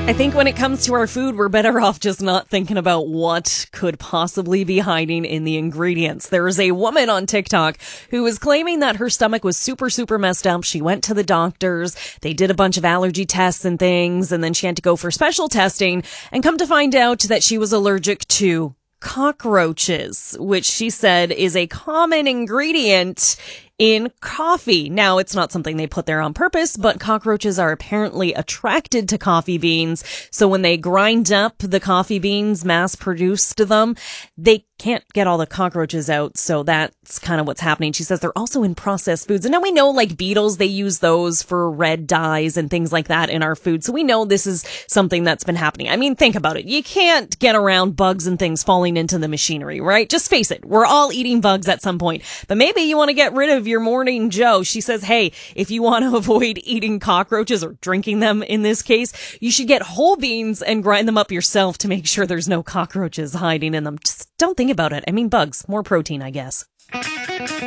I think when it comes to our food, we're better off just not thinking about what could possibly be hiding in the ingredients. There is a woman on TikTok who was claiming that her stomach was super messed up. She went to the doctors. They did a bunch of allergy tests and things, and then she had to go for special testing and come to find out that she was allergic to cockroaches, which she said is a common ingredient in coffee. Now, it's not something they put there on purpose, but cockroaches are apparently attracted to coffee beans. So when they grind up the coffee beans, mass produced them, they can't get all the cockroaches out. So that's kind of what's happening. She says they're also in processed foods. And now we know, like beetles, they use those for red dyes and things like that in our food. So we know this is something that's been happening. I mean, think about it. You can't get around bugs and things falling into the machinery, right? Just face it. We're all eating bugs at some point. But maybe you want to get rid of your Morning Joe. She says, hey, if you want to avoid eating cockroaches or drinking them in this case, you should get whole beans and grind them up yourself to make sure there's no cockroaches hiding in them. Just don't think about it. I mean, bugs, more protein, I guess.